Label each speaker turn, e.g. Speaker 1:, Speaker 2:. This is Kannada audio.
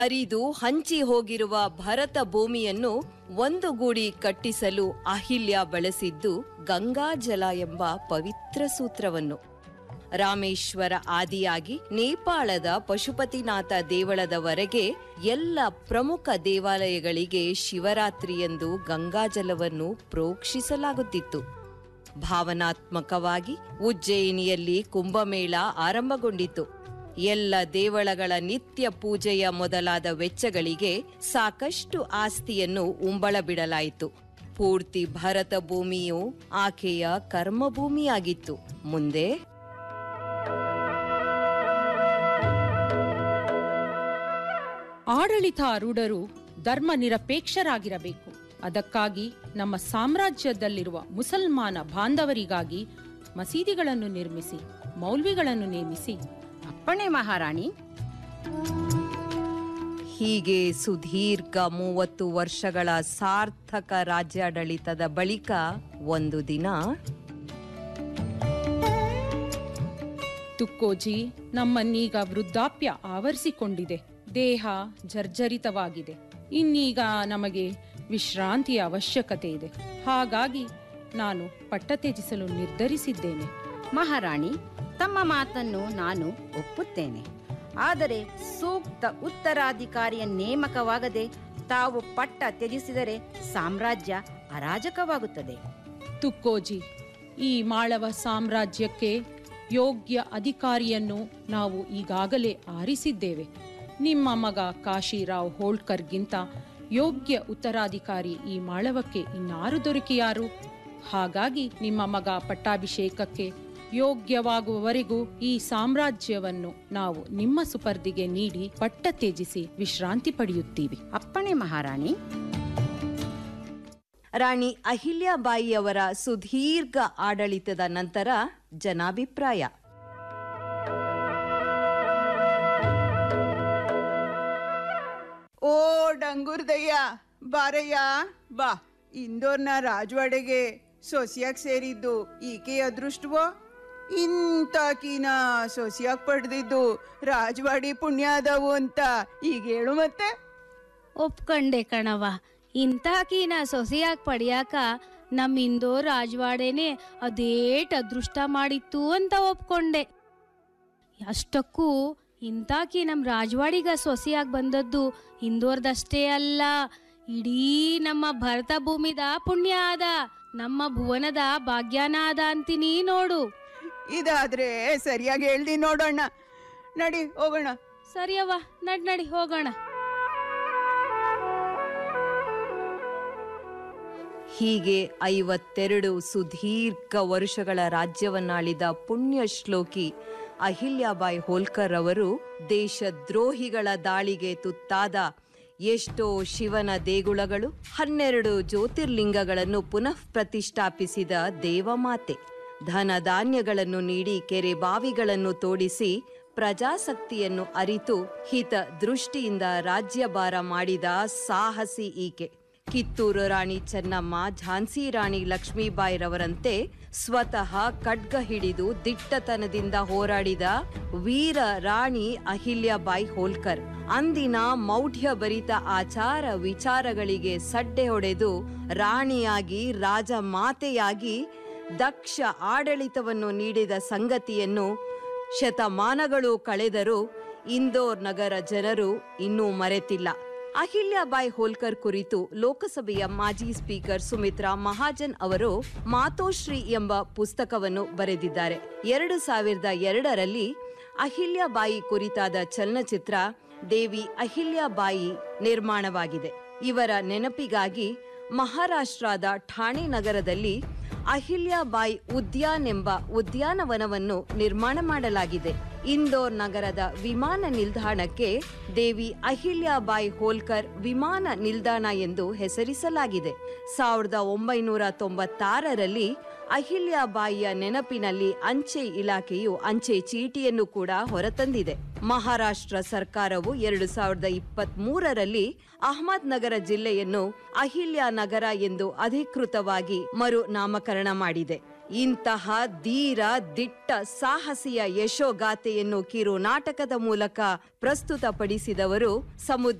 Speaker 1: ಹರಿದು ಹಂಚಿ ಹೋಗಿರುವ ಭರತ ಭೂಮಿಯನ್ನು ಒಂದುಗೂಡಿ ಕಟ್ಟಿಸಲು ಅಹಿಲ್ಯ ಬಳಸಿದ್ದು ಗಂಗಾಜಲ ಎಂಬ ಪವಿತ್ರ ಸೂತ್ರವನ್ನು. ರಾಮೇಶ್ವರ ಆದಿಯಾಗಿ ನೇಪಾಳದ ಪಶುಪತಿನಾಥ ದೇವಳದವರೆಗೆ ಎಲ್ಲ ಪ್ರಮುಖ ದೇವಾಲಯಗಳಿಗೆ ಶಿವರಾತ್ರಿಯಂದು ಗಂಗಾಜಲವನ್ನು ಪ್ರೋಕ್ಷಿಸಲಾಗುತ್ತಿತ್ತು. ಭಾವನಾತ್ಮಕವಾಗಿ ಉಜ್ಜಯಿನಿಯಲ್ಲಿ ಕುಂಭಮೇಳ ಆರಂಭಗೊಂಡಿತು. ಎಲ್ಲ ದೇವಳಗಳ ನಿತ್ಯ ಪೂಜೆಯ ಮೊದಲಾದ ವೆಚ್ಚಗಳಿಗೆ ಸಾಕಷ್ಟು ಆಸ್ತಿಯನ್ನು ಉಂಬಳ ಬಿಡಲಾಯಿತು. ಪೂರ್ತಿ ಭರತ ಭೂಮಿಯು ಆಕೆಯ ಕರ್ಮಭೂಮಿಯಾಗಿತ್ತು. ಮುಂದೆ
Speaker 2: ಆಡಳಿತಾರೂಢರು ಧರ್ಮ ನಿರಪೇಕ್ಷರಾಗಿರಬೇಕು. ಅದಕ್ಕಾಗಿ ನಮ್ಮ ಸಾಮ್ರಾಜ್ಯದಲ್ಲಿರುವ ಮುಸಲ್ಮಾನ ಬಾಂಧವರಿಗಾಗಿ ಮಸೀದಿಗಳನ್ನು ನಿರ್ಮಿಸಿ ಮೌಲ್ವಿಗಳನ್ನು ನೇಮಿಸಿ.
Speaker 3: ಅಪ್ಪಣೆ ಮಹಾರಾಣಿ.
Speaker 1: ಹೀಗೆ ಸುದೀರ್ಘ 30 ವರ್ಷಗಳ ಸಾರ್ಥಕ ರಾಜ್ಯಾಡಳಿತದ ಬಳಿಕ ಒಂದು ದಿನ,
Speaker 2: ತುಕ್ಕೋಜಿ, ನಮ್ಮನ್ನೀಗ ವೃದ್ಧಾಪ್ಯ ಆವರಿಸಿಕೊಂಡಿದೆ. ದೇಹ ಜರ್ಜರಿತವಾಗಿದೆ. ಇನ್ನೀಗ ನಮಗೆ ವಿಶ್ರಾಂತಿಯ ಅವಶ್ಯಕತೆ ಇದೆ. ಹಾಗಾಗಿ ನಾನು ಪಟ್ಟ ತ್ಯಜಿಸಲು ನಿರ್ಧರಿಸಿದ್ದೇನೆ.
Speaker 3: ಮಹಾರಾಣಿ, ತಮ್ಮ ಮಾತನ್ನು ನಾನು ಒಪ್ಪುತ್ತೇನೆ. ಆದರೆ ಸೂಕ್ತ ಉತ್ತರಾಧಿಕಾರಿಯ ನೇಮಕವಾಗದೆ ತಾವು ಪಟ್ಟ ತ್ಯಜಿಸಿದರೆ ಸಾಮ್ರಾಜ್ಯ ಅರಾಜಕವಾಗುತ್ತದೆ.
Speaker 2: ತುಕ್ಕೋಜಿ, ಈ ಮಾಳವ ಸಾಮ್ರಾಜ್ಯಕ್ಕೆ ಯೋಗ್ಯ ಅಧಿಕಾರಿಯನ್ನು ನಾವು ಈಗಾಗಲೇ ಆರಿಸಿದ್ದೇವೆ. ನಿಮ್ಮ ಮಗ ಕಾಶಿರಾವ್ ಹೋಳ್ಕರ್ಗಿಂತ ಯೋಗ್ಯ ಉತ್ತರಾಧಿಕಾರಿ ಈ ಮಾಳವಕ್ಕೆ ಇನ್ನಾರು ದೊರಕಿಯಾರು? ಹಾಗಾಗಿ ನಿಮ್ಮ ಮಗ ಪಟ್ಟಾಭಿಷೇಕಕ್ಕೆ ಯೋಗ್ಯವಾಗುವವರೆಗೂ ಈ ಸಾಮ್ರಾಜ್ಯವನ್ನು ನಾವು ನಿಮ್ಮ ಸುಪರ್ದಿಗೆ ನೀಡಿ ಪಟ್ಟ ತ್ಯಜಿಸಿ ವಿಶ್ರಾಂತಿ ಪಡೆಯುತ್ತೀವಿ.
Speaker 3: ಅಪ್ಪಣೆ ಮಹಾರಾಣಿ.
Speaker 1: ರಾಣಿ ಅಹಿಲ್ಯಾಬಾಯಿಯವರ ಸುದೀರ್ಘ ಆಡಳಿತದ ನಂತರ ಜನಾಭಿಪ್ರಾಯ.
Speaker 4: ಓ ಡಂಗುರ್ದಯ್ಯ, ಬಾರಯ್ಯ ಬಾ. ಇಂದೋರ್ನ ರಾಜವಾಡೆಗೆ ಸೊಸಿಯಾಗಿ ಸೇರಿದ್ದು ಈಕೆಯ ಅದೃಷ್ಟವೋ? ಇಂತಾಕಿನ ಸೊಸಿಯಾಗಿ ಪಡೆದಿದ್ದು ರಾಜವಾಡಿ ಪುಣ್ಯ ಆದವು ಅಂತ ಈಗ ಹೇಳು. ಮತ್ತೆ
Speaker 5: ಒಪ್ಕಂಡೆ ಕಣವ. ಇಂತಾಕಿನ ಸೊಸೆಯಾಗಿ ಪಡಿಯಾಕ ನಮ್ಮ ಇಂದೋರ್ ರಾಜವಾಡೆನೆ ಅದೇಟ್ ಅದೃಷ್ಟ ಮಾಡಿತ್ತು ಅಂತ ಒಪ್ಕೊಂಡೆ. ಅಷ್ಟಕ್ಕೂ ಇಂತಾಕಿ ನಮ್ಮ ರಾಜವಾಡಿಗ ಸೊಸೆಯಾಗಿ ಬಂದದ್ದು ಇಂದೋರ್ದಷ್ಟೇ ಅಲ್ಲ, ಇಡೀ ನಮ್ಮ ಭರತ ಭೂಮಿದ ಪುಣ್ಯ ಆದ, ನಮ್ಮ ಭುವನದ ಭಾಗ್ಯಾನ ಆದ ಅಂತೀನಿ ನೋಡು.
Speaker 4: ಇದಾದ್ರೆ ಸರಿಯಾಗಿ ಹೇಳ್ದಿ ನೋಡೋಣ. ನಡಿ ಹೋಗೋಣ.
Speaker 5: ಸರಿಯವ್ವ, ನಡಿ ಹೋಗೋಣ.
Speaker 1: ಹೀಗೆ 52 ಸುದೀರ್ಘ ವರುಷಗಳ ರಾಜ್ಯವನ್ನಾಳಿದ ಪುಣ್ಯ ಶ್ಲೋಕಿ ಅಹಿಲ್ಯಾಬಾಯಿ ಹೋಲ್ಕರ್ ಅವರು ದೇಶದ್ರೋಹಿಗಳ ದಾಳಿಗೆ ತುತ್ತಾದ ಎಷ್ಟೋ ಶಿವನ ದೇಗುಲಗಳು, 12 ಜ್ಯೋತಿರ್ಲಿಂಗಗಳನ್ನು ಪುನಃ ಪ್ರತಿಷ್ಠಾಪಿಸಿದ ದೇವಮಾತೆ. ಧನ ಧಾನ್ಯಗಳನ್ನು ನೀಡಿ ಕೆರೆ ಬಾವಿಗಳನ್ನು ತೋಡಿಸಿ ಪ್ರಜಾಸಕ್ತಿಯನ್ನು ಅರಿತು ಹಿತ ದೃಷ್ಟಿಯಿಂದ ರಾಜ್ಯಭಾರ ಮಾಡಿದ ಸಾಹಸಿ ಈಕೆ. ಕಿತ್ತೂರು ರಾಣಿ ಚೆನ್ನಮ್ಮ, ಝಾನ್ಸಿ ರಾಣಿ ಲಕ್ಷ್ಮೀಬಾಯಿರವರಂತೆ ಸ್ವತಃ ಖಡ್ಗ ಹಿಡಿದು ದಿಟ್ಟತನದಿಂದ ಹೋರಾಡಿದ ವೀರ ರಾಣಿ ಅಹಿಲ್ಯಾಬಾಯಿ ಹೋಲ್ಕರ್ ಅಂದಿನ ಮೌಢ್ಯಭರಿತ ಆಚಾರ ವಿಚಾರಗಳಿಗೆ ಸಡ್ಡೆ ಹೊಡೆದು ರಾಣಿಯಾಗಿ ರಾಜಮಾತೆಯಾಗಿ ದಕ್ಷ ಆಡಳಿತವನ್ನು ನೀಡಿದ ಸಂಗತಿಯನ್ನು ಶತಮಾನಗಳು ಕಳೆದರೂ ಇಂದೋರ್ ನಗರ ಜನರು ಇನ್ನೂ ಮರೆತಿಲ್ಲ. ಅಹಿಲ್ಯಾಬಾಯಿ ಹೋಲ್ಕರ್ ಕುರಿತು ಲೋಕಸಭೆಯ ಮಾಜಿ ಸ್ಪೀಕರ್ ಸುಮಿತ್ರಾ ಮಹಾಜನ್ ಅವರು ಮಾತೋಶ್ರೀ ಎಂಬ ಪುಸ್ತಕವನ್ನು ಬರೆದಿದ್ದಾರೆ. 2002ರಲ್ಲಿ ಅಹಿಲ್ಯಾಬಾಯಿ ಕುರಿತಾದ ಚಲನಚಿತ್ರ ದೇವಿ ಅಹಿಲ್ಯಾಬಾಯಿ ನಿರ್ಮಾಣವಾಗಿದೆ. ಇವರ ನೆನಪಿಗಾಗಿ ಮಹಾರಾಷ್ಟ್ರದ ಠಾಣೆ ನಗರದಲ್ಲಿ ಅಹಿಲ್ಯಾಬಾಯಿ ಉದ್ಯಾನ್ ಎಂಬ ಉದ್ಯಾನವನವನ್ನು ನಿರ್ಮಾಣ ಮಾಡಲಾಗಿದೆ. ಇಂದೋರ್ ನಗರದ ವಿಮಾನ ನಿಲ್ದಾಣಕ್ಕೆ ದೇವಿ ಅಹಿಲ್ಯಾಬಾಯಿ ಹೋಲ್ಕರ್ ವಿಮಾನ ನಿಲ್ದಾಣ ಎಂದು ಹೆಸರಿಸಲಾಗಿದೆ. 1996ರಲ್ಲಿ ಅಹಿಲ್ಯಾಬಾಯಿಯ ನೆನಪಿನಲ್ಲಿ ಅಂಚೆ ಇಲಾಖೆಯು ಅಂಚೆ ಚೀಟಿಯನ್ನು ಕೂಡ ಹೊರತಂದಿದೆ. ಮಹಾರಾಷ್ಟ್ರ ಸರ್ಕಾರವು 2023ರಲ್ಲಿ ಅಹಮದ್ ನಗರ ಜಿಲ್ಲೆಯನ್ನು ಅಹಿಲ್ಯಾ ನಗರ ಎಂದು ಅಧಿಕೃತವಾಗಿ ಮರು ನಾಮಕರಣ ಮಾಡಿದೆ. ಇಂತಹ ಧೀರ ದಿಟ್ಟ ಸಾಹಸಿಯ ಯಶೋಗಾಥೆಯನ್ನು ಕಿರು ನಾಟಕದ ಮೂಲಕ ಪ್ರಸ್ತುತಪಡಿಸಿದವರು ಸಮುದ್ರ